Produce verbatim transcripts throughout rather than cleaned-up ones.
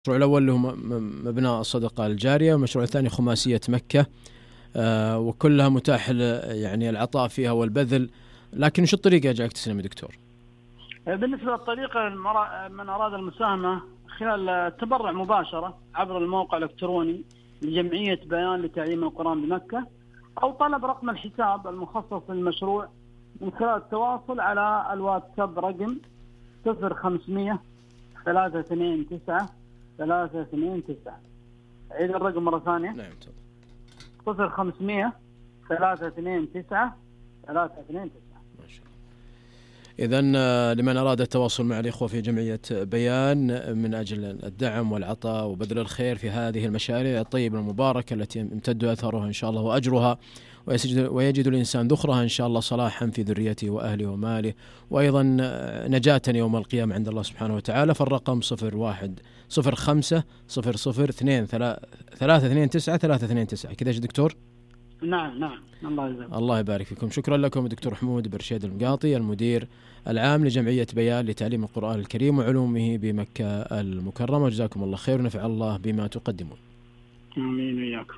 المشروع الأول اللي هو مبنى الصدقة الجارية، والمشروع الثاني خماسية مكة، آه وكلها متاح يعني العطاء فيها والبذل. لكن شو الطريقة جاك تسلم يا دكتور؟ بالنسبة للطريقة، من أراد المساهمة خلال التبرع مباشرة عبر الموقع الإلكتروني لجمعية بيان لتعليم القرآن بمكة، أو طلب رقم الحساب المخصص للمشروع من خلال التواصل على الواتساب رقم صفر خمسمية ثلاثة اثنين تسعة ثلاثة اثنين تسعة. عيد الرقم مرة ثانية. نعم. صفر خمسمية ثلاثة اثنين تسعة ثلاثة اثنين تسعة. ما شاء الله. إذن لمن أراد التواصل مع الإخوة في جمعية بيان من أجل الدعم والعطاء وبذل الخير في هذه المشاريع الطيبة المباركة التي يمتد أثرها إن شاء الله وأجرها، ويجد الإنسان ذخرها إن شاء الله صلاحا في ذريته وأهله وماله، وأيضا نجاة يوم القيامة عند الله سبحانه وتعالى. فالرقم صفر واحد صفر خمسة صفر صفر اثنين ثلاثة اثنين تسعة ثلاثة اثنين تسعة. كذا يا دكتور؟ نعم نعم. الله يجزاك. الله يبارك فيكم. شكرا لكم دكتور حمود برشيد المقاطي، المدير العام لجمعية بيان لتعليم القرآن الكريم وعلومه بمكة المكرمة. جزاكم الله خير ونفع الله بما تقدمون. آمين وإياكم.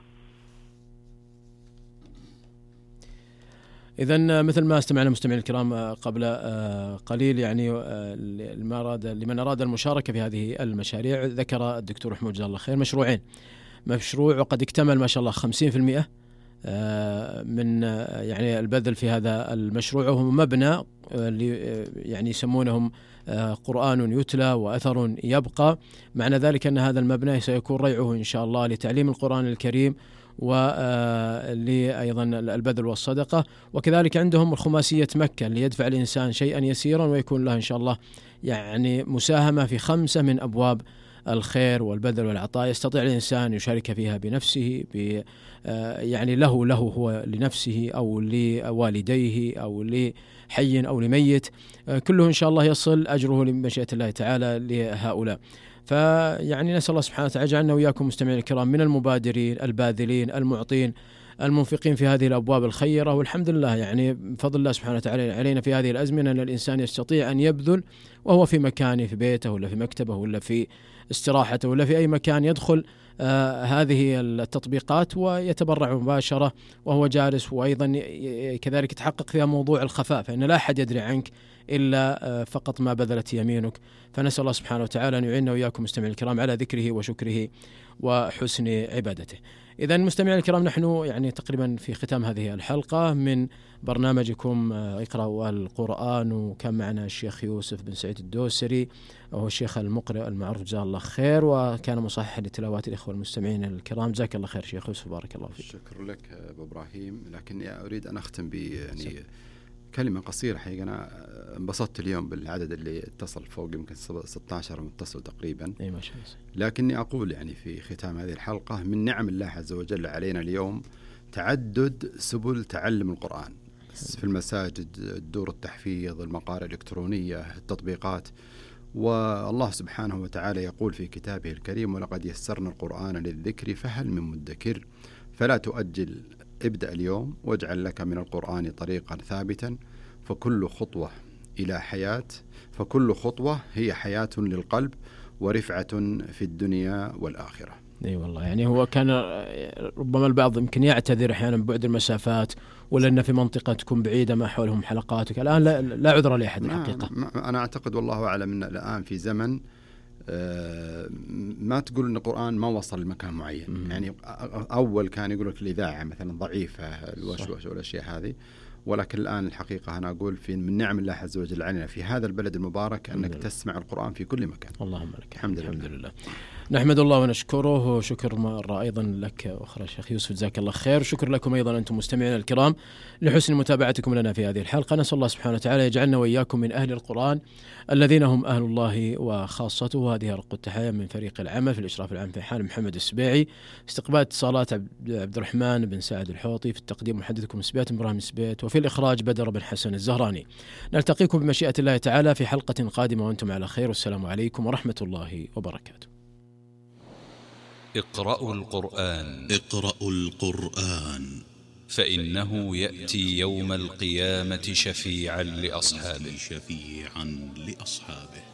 إذن مثل ما استمعنا مستمعين الكرام قبل قليل، يعني لمن أراد لمن أراد المشاركة في هذه المشاريع، ذكر الدكتور حمود جزاه الله خير مشروعين. مشروع وقد اكتمل ما شاء الله خمسين في المئة من يعني البذل في هذا المشروع، وهو مبنى يعني يسمونهم قرآن يتلى وأثر يبقى. معنى ذلك أن هذا المبنى سيكون ريعه إن شاء الله لتعليم القرآن الكريم ولأيضا البذل والصدقة. وكذلك عندهم الخماسية مكة اللي يدفع الإنسان شيئا يسيرا ويكون له إن شاء الله يعني مساهمة في خمسة من أبواب الخير والبذل والعطاء، يستطيع الإنسان يشارك فيها بنفسه، ب يعني له له هو لنفسه أو لوالديه أو لحي أو لميت، كله إن شاء الله يصل أجره لمشيئة الله تعالى لهؤلاء. فيعني نسأل الله سبحانه وتعالى يجعلنا وإياكم مستمعين الكرام من المبادرين الباذلين المعطين المنفقين في هذه الأبواب الخيرة. والحمد لله يعني بفضل الله سبحانه وتعالى علينا في هذه الأزمنة أن الإنسان يستطيع أن يبذل وهو في مكانه، في بيته ولا في مكتبه ولا في استراحته ولا في أي مكان، يدخل آه هذه التطبيقات ويتبرع مباشرة وهو جالس، وأيضا كذلك يتحقق فيها موضوع الخفاء، فإن لا أحد يدري عنك إلا آه فقط ما بذلت يمينك. فنسأل الله سبحانه وتعالى أن يعيننا وإياكم مستمعين الكرام على ذكره وشكره وحسن عبادته. إذن مستمعين الكرام، نحن يعني تقريبا في ختام هذه الحلقة من برنامجكم اقرأوا القرآن، وكان معنا الشيخ يوسف بن سعيد الدوسري وهو الشيخ المقرئ المعروف جزاه الله خير، وكان مصحح لتلاوات الإخوة المستمعين الكرام. جزاك الله خير شيخ يوسف، بارك الله فيك. شكرا لك أبو إبراهيم، لكني أريد أن أختم ب يعني كلمة قصيرة. حقيقة أنا انبسطت اليوم بالعدد اللي اتصل، فوق يمكن ستة عشر متصل تقريبا. أي ما شاء الله. لكني أقول يعني في ختام هذه الحلقة، من نعم الله عز وجل علينا اليوم تعدد سبل تعلم القرآن في المساجد، الدور التحفيظ، المقارئ الإلكترونية، التطبيقات. والله سبحانه وتعالى يقول في كتابه الكريم: ولقد يسرنا القرآن للذكر فهل من مدكر. فلا تؤجل، ابدأ اليوم واجعل لك من القرآن طريقا ثابتا، فكل خطوة إلى حياة، فكل خطوة هي حياة للقلب ورفعة في الدنيا والآخرة. اي والله، يعني هو كان ربما البعض يمكن يعتذر احيانا ببعد المسافات، ولا ان في منطقه تكون بعيده ما حولهم حلقاتك. الان لا, لا عذر لاحد الحقيقه. انا اعتقد والله اعلم ان الان في زمن ما تقول ان القرآن ما وصل لمكان معين. م- يعني اول كان يقول لك الاذاعه مثلا ضعيفه، الوشوش والاشياء هذه، ولكن الآن الحقيقة أنا أقول في من نعم الله عز وجل علينا في هذا البلد المبارك أنك تسمع القرآن في كل مكان. اللهم لك الحمد, الحمد لله. لله. نحمد الله ونشكره، وشكر مرة أيضا لك أخرى شيخ يوسف، جزاك الله خير. شكر لكم أيضا أنتم مستمعين الكرام لحسن متابعتكم لنا في هذه الحلقة. نسأل الله سبحانه وتعالى يجعلنا وإياكم من أهل القرآن الذين هم أهل الله وخاصته. هذه أرق التحية من فريق العمل في الإشراف العام في حال محمد السبيعي، استقبال اتصالات عبد الرحمن بن سعد الحوطي، في التقديم محدثكم سبيت إبراهيم سبيت، وفي الإخراج بدر بن حسن الزهراني. نلتقيكم بمشيئة الله تعالى في حلقة قادمة وأنتم على خير، والسلام عليكم ورحمة الله وبركاته. اقرأوا القرآن. اقرأوا القرآن فإنه يأتي يوم القيامة شفيعا لأصحابه شفيعا لأصحابه